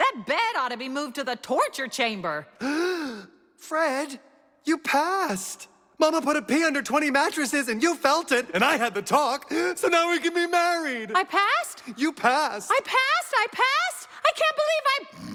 That bed ought to be moved to the torture chamber. Fred, you passed. Mama put a pea under 20 mattresses and you felt it, and I had the talk, so now we can be married. I passed? You passed. I passed? I passed? I can't believe I...